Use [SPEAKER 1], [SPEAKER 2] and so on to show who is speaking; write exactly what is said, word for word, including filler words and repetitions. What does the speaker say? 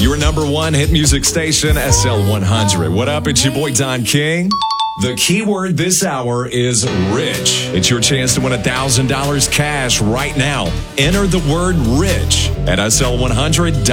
[SPEAKER 1] Your number one hit music station, S L one hundred. What up? It's your boy Don King. The keyword this hour is rich. It's your chance to win one thousand dollars cash right now. Enter the word rich at S L one hundred.